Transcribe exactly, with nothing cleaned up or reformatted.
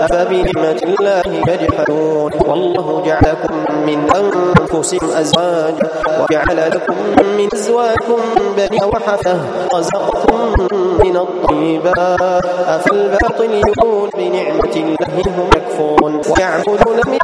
أفبنعمة الله يجحدون والله جعلكم من أنفسكم أزواجا وجعل لكم من أزواجكم بنين وحفدة ورزقكم من الطيبات أفالباطل يؤمنون بنعمة الله هم يكفرون ويعبدون من